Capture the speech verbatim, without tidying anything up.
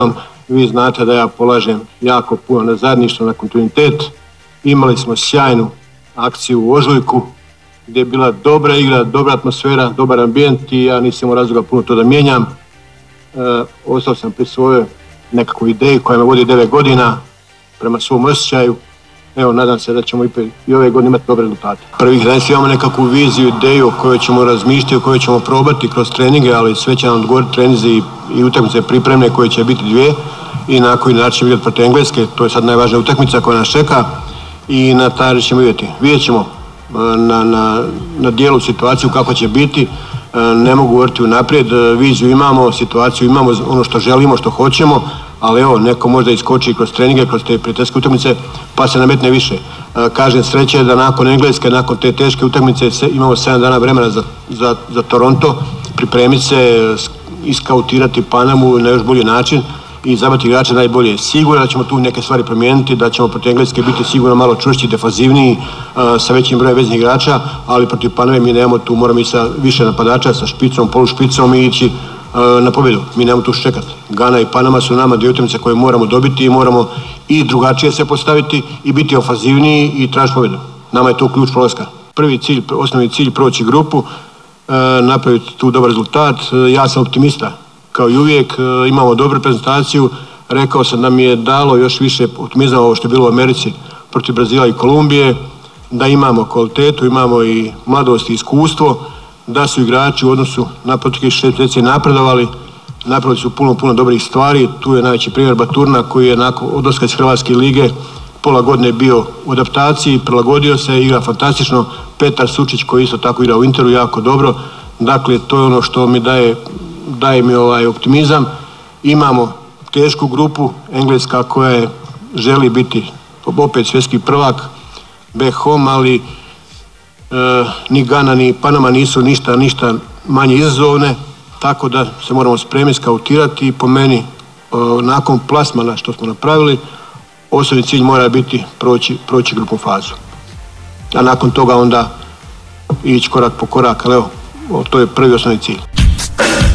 Vi znate da ja polažem jako puno na zajedništvo, na kontinuitet. Imali smo sjajnu akciju u ožujku gdje je bila dobra igra, dobra atmosfera, dobar ambijent i ja nisam imao razloga puno to da mijenjam. E, ostao sam pri svojoj nekakvoj ideji koja me vodi devet godina prema svom osjećaju. Evo, nadam se da ćemo i ove godine imati dobre rezultate. Prvih dana imamo nekakvu viziju, ideju o kojoj ćemo razmišljati, o kojoj ćemo probati kroz treninge, ali sve će nam odgovoriti treninzi i, i utakmice pripremne koje će biti dvije i na koji način ćemo igrati protiv Engleske. To je sad najvažnija utakmica koja nas čeka i na taj ćemo vidjeti. Vidjet ćemo na, na, na dijelu situaciju kako će biti. Ne mogu govoriti unaprijed, viziju imamo, situaciju imamo, ono što želimo, što hoćemo, ali evo, neko možda iskoči kroz treninge, kroz te prijateljske utakmice, pa se nametne više. Kažem, sreće je da nakon Engleske, nakon te teške utakmice imamo sedam dana vremena za, za, za Toronto, pripremiti se, iskautirati Panamu na još bolji način i izabrati igrače najbolje. Sigurno da ćemo tu neke stvari promijeniti, da ćemo protiv Engleske biti sigurno malo čvršći, defanzivniji, sa većim brojem veznih igrača, ali protiv Paname mi nemamo tu, moramo i sa više napadača, sa špicom, polušpicom i ići na pobjedu. Mi nemamo tu čekati. Gana i Panama su nama dvije utakmice koje moramo dobiti i moramo i drugačije se postaviti i biti ofanzivniji i tražiti pobjedu. Nama je to ključ prolaska. Prvi cilj, osnovni cilj proći grupu, napraviti tu dobar rezultat. Ja sam optimista. Kao i uvijek, imamo dobru prezentaciju. Rekao sam da mi je dalo još više optimizma ovo što je bilo u Americi protiv Brazila i Kolumbije, da imamo kvalitetu, imamo i mladost i iskustvo, da su igrači u odnosu na proteklih šest mjeseci napredovali, napravili su puno, puno dobrih stvari. Tu je najveći primjer Baturna koji je nakon odlaska iz Hrvatske lige pola godine bio u adaptaciji, prilagodio se, igra fantastično. Petar Sučić koji isto tako igra u Interu jako dobro. Dakle, to je ono što mi daje, daje mi ovaj optimizam. Imamo tešku grupu, Engleska koja je, želi biti opet svjetski prvak, back home, ali E, ni Gana ni Panama nisu ništa, ništa manje izazovne, tako da se moramo spremni skautirati i po meni e, nakon plasmana što smo napravili, osnovni cilj mora biti proći, proći grupnu fazu. A nakon toga onda ići korak po korak, ali evo, to je prvi osnovni cilj.